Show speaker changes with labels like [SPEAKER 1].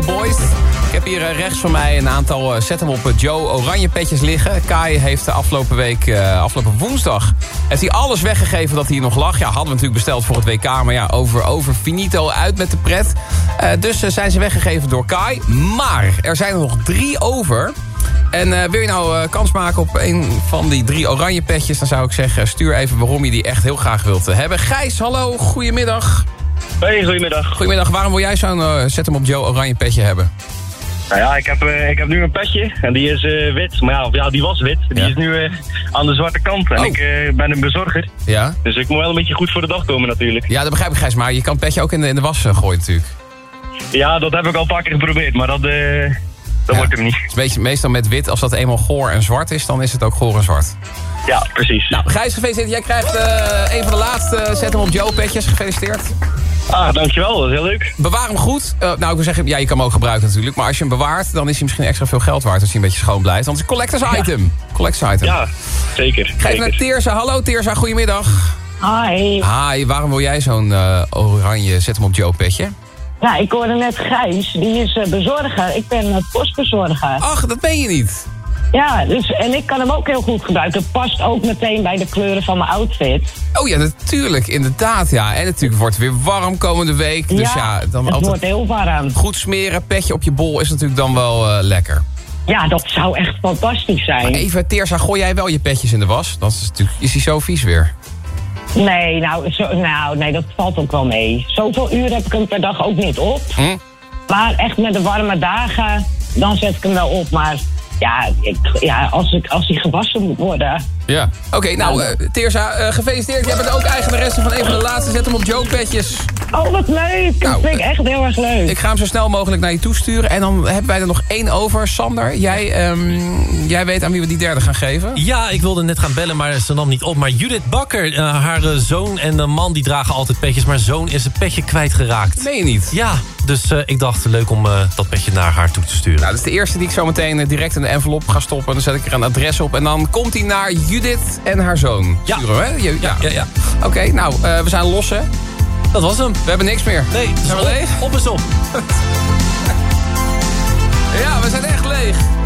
[SPEAKER 1] van Boys. Ik heb hier rechts van mij een aantal zet hem op Joe oranje petjes liggen. Kai heeft de afgelopen woensdag... heeft hij alles weggegeven dat hij nog lag. Ja, hadden we natuurlijk besteld voor het WK. Maar ja, over finito, uit met de pret. Dus zijn ze weggegeven door Kai. Maar er zijn er nog 3 over... En wil je nou kans maken op een van die 3 oranje petjes... dan zou ik zeggen, stuur even waarom je die echt heel graag wilt hebben. Gijs, hallo, goedemiddag.
[SPEAKER 2] Hey, goedemiddag.
[SPEAKER 1] Goedemiddag, waarom wil jij zo'n zet hem op Joe oranje petje hebben?
[SPEAKER 2] Nou ja, ik heb nu een petje en die is wit. Maar ja, die was wit. Die is nu aan de zwarte kant. En ik ben een bezorger. Ja. Dus ik moet wel een beetje goed voor de dag komen natuurlijk.
[SPEAKER 1] Ja, dat begrijp ik, Gijs. Maar je kan het petje ook in de was gooien natuurlijk.
[SPEAKER 2] Ja, dat heb ik al een paar keer geprobeerd. Maar dat wordt hem niet.
[SPEAKER 1] Het is een beetje, meestal met wit, als dat eenmaal goor en zwart is... dan is het ook goor en zwart.
[SPEAKER 2] Ja, precies.
[SPEAKER 1] Nou, Gijs, gefeliciteerd. Jij krijgt een van de laatste zet hem op Joe petjes. Gefeliciteerd.
[SPEAKER 2] Ah, dankjewel. Dat is heel leuk.
[SPEAKER 1] Bewaar hem goed. Nou, ik wil zeggen, ja, je kan hem ook gebruiken natuurlijk. Maar als je hem bewaart, dan is hij misschien extra veel geld waard... als hij een beetje schoon blijft. Want het is een collectors item. Collectors item.
[SPEAKER 2] Ja, zeker.
[SPEAKER 1] Ga even naar Teersa. Hallo Teersa, goedemiddag.
[SPEAKER 3] Hi.
[SPEAKER 1] Hi, waarom wil jij zo'n oranje zet hem op Joe petje?
[SPEAKER 3] Nou, ik hoorde net Gijs, die is bezorger. Ik ben postbezorger.
[SPEAKER 1] Ach, dat ben je niet.
[SPEAKER 3] Ja, dus, en ik kan hem ook heel goed gebruiken. Het past ook meteen bij de kleuren van mijn outfit.
[SPEAKER 1] Oh ja, natuurlijk, inderdaad, ja. En natuurlijk wordt het weer warm komende week. Dus ja, dan
[SPEAKER 3] het
[SPEAKER 1] altijd
[SPEAKER 3] wordt heel warm.
[SPEAKER 1] Goed smeren, petje op je bol is natuurlijk dan wel lekker.
[SPEAKER 3] Ja, dat zou echt fantastisch zijn.
[SPEAKER 1] Maar even, Teersa, gooi jij wel je petjes in de was? Dan is hij zo vies weer.
[SPEAKER 3] Nee, nee, dat valt ook wel mee. Zoveel uur heb ik hem per dag ook niet op. Maar echt met de warme dagen, dan zet ik hem wel op. Maar ja, als hij gewassen moet worden...
[SPEAKER 1] Ja, oké, Teersa, gefeliciteerd. Jij bent ook eigenaresse van een van de laatste zet hem op Joe petjes.
[SPEAKER 3] Oh, wat leuk. Dat vind ik echt heel erg leuk.
[SPEAKER 1] Ik ga hem zo snel mogelijk naar je toesturen. En dan hebben wij er nog 1 over. Sander, jij weet aan wie we die derde gaan geven?
[SPEAKER 4] Ja, ik wilde net gaan bellen, maar ze nam niet op. Maar Judith Bakker, haar zoon en de man die dragen altijd petjes. Maar zoon is een petje kwijtgeraakt.
[SPEAKER 1] Meen je niet?
[SPEAKER 4] Ja, dus ik dacht leuk om dat petje naar haar toe te sturen.
[SPEAKER 1] Nou, dat is de eerste die ik zo meteen direct in de envelop ga stoppen. Dan zet ik er een adres op. En dan komt hij naar Judith en haar zoon.
[SPEAKER 4] Ja.
[SPEAKER 1] Sturen, hè?
[SPEAKER 4] Ja.
[SPEAKER 1] Oké, nou, we zijn los, hè?
[SPEAKER 4] Dat was hem.
[SPEAKER 1] We hebben niks meer.
[SPEAKER 4] Nee,
[SPEAKER 1] zijn we leeg?
[SPEAKER 4] Op is op.
[SPEAKER 1] Ja, we zijn echt leeg.